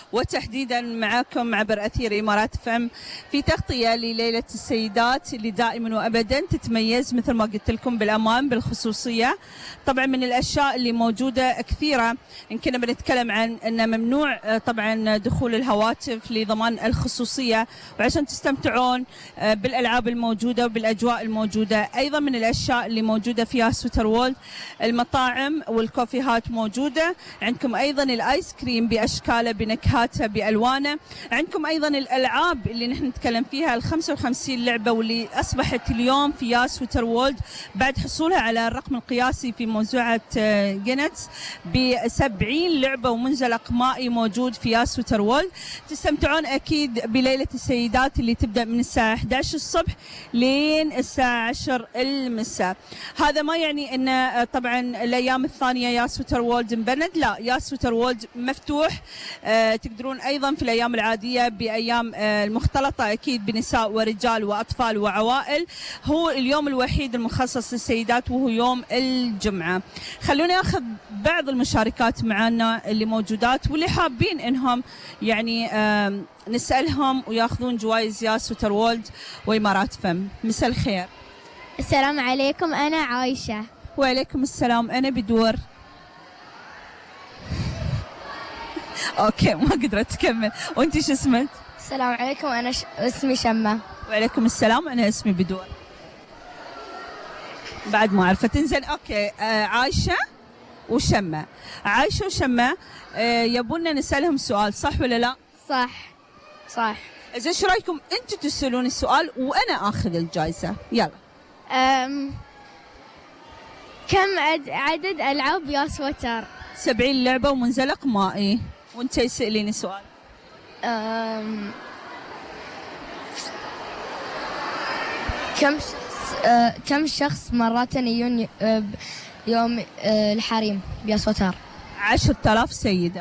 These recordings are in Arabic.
وتحديدا معكم عبر أثير إمارات فم في تغطية لليلة السيدات اللي دائما وأبدا تتميز مثل ما قلت لكم بالأمان بالخصوصية. طبعا من الأشياء اللي موجودة كثيرة، يمكن بنتكلم عن أن ممنوع طبعا دخول الهواتف لضمان الخصوصية وعشان تستمتعون بالألعاب الموجودة وبالأجواء الموجودة. أيضا من الأشياء اللي موجودة فيها سوتر وولد المطاعم والكوفيهات موجودة، عندكم أيضا الآيس كريم بأشكاله بنكهاته بألوانه، عندكم أيضا الألعاب اللي نحن نتكلم فيها ال 55 لعبة واللي أصبحت اليوم في ياس سوتر وولد بعد حصولها على الرقم القياسي في موسوعة جينيس ب 70 لعبة ومنزلق مائي موجود في ياس سوتر وولد. تستمتعون أكيد بليلة السيدات اللي تبدأ من الساعة 11 الصبح لين الساعة 10 المساء. هذا ما يعني أن طبعا الأيام الثانية ياس سوتر وولد مبند، لا، ياس سوتر وولد مفتوح. تقدرون أيضا في الأيام العادية بأيام المختلطة أكيد بنساء ورجال وأطفال وعوائل. هو اليوم الوحيد المخصص للسيدات وهو يوم الجمعة. خلونا ناخذ بعض المشاركات معنا اللي موجودات واللي حابين إنهم يعني نسألهم وياخذون جوائز ياس سوتر وولد وإمارات فم. مساء الخير. السلام عليكم، أنا عايشة. وعليكم السلام، أنا بدور. أوكي ما قدرت تكمل. وأنت شو اسمك؟ السلام عليكم، أنا اسمي شمة. وعليكم السلام، أنا اسمي بدور. بعد ما عرفت. انزين أوكي. عايشة وشمة. عايشة وشمة يبونا نسألهم سؤال، صح ولا لا؟ صح. إذا شو رأيكم أنتوا تسألون السؤال وأنا آخذ الجائزة؟ يلا. كم عدد ألعاب ياس ووتر؟ 70 لعبة ومنزلق مائي. وأنت يسأليني سؤال. كم شخص مرات يجون يوم الحريم بياس ووتر؟ 10,000 سيدة.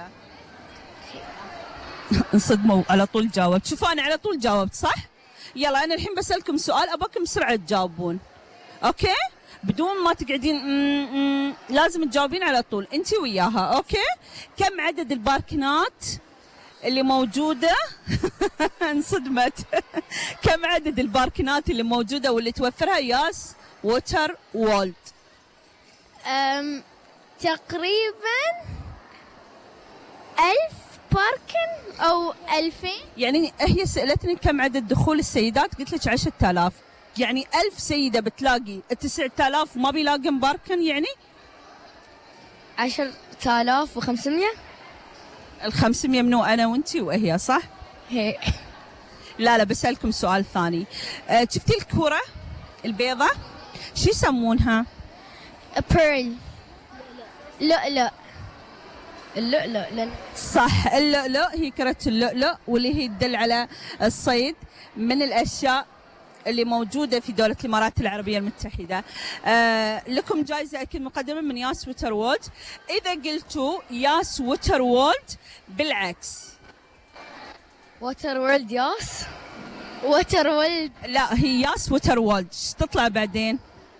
انصدموا على طول جاوبت. شوفوا أنا على طول جاوبت صح؟ يلا أنا الحين بسألكم سؤال أباكم بسرعة تجاوبون. أوكي؟ بدون ما تقعدين لازم تجاوبين على طول أنت وياها. أوكي؟ كم عدد الباركنات اللي موجودة؟ انصدمت. كم عدد الباركنات اللي موجودة واللي توفرها ياس ووتر وولد؟ تقريبا 1000 باركن أو 2000. يعني هي سألتني كم عدد دخول السيدات، قلت لك 10,000. يعني 1000 سيدة بتلاقي 9,000 وما بيلاقين باركن، يعني 10,500. 500 منو أنا وأنتي وهي صح؟ هي. لا بسألكم سؤال ثاني. شفتي الكرة البيضة شو يسمونها؟ بيرل. لؤلؤ. اللؤلؤ. صح، اللؤلؤ. هي كرة اللؤلؤ واللي هي تدل على الصيد. من الأشياء اللي موجودة في دولة الإمارات العربية المتحدة. لكم جائزة أكيد مقدمة من ياس ووتر وولد. إذا قلتوا ياس ووتر وولد بالعكس. ووتر وولد ياس. ووتر وولد. لا هي ياس ووتر وولد. ايش تطلع بعدين؟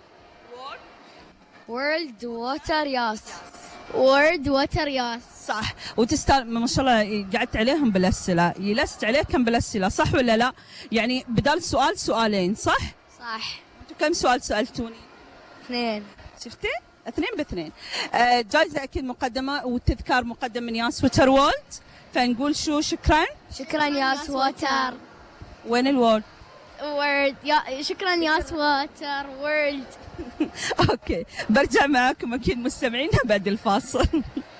وورلد ووتر ياس. وورد ووتر ياس. صح. وتستاهل ما شاء الله. قعدت عليهم بالأسئلة، يلست عليكم بالأسئلة صح ولا لا؟ يعني بدال سؤال سؤالين صح؟ صح. انتوا كم سؤال سألتوني؟ 2. شفتي؟ 2 ب2. جائزة أكيد مقدمة والتذكار مقدم من ياس ووتر وولد. فنقول شو؟ شكرا ياس ووتر. وين الوورد؟ وورد. شكرا ياس ووتر وورد. اوكي برجع معاكم اكيد مستمعينا بعد الفاصل.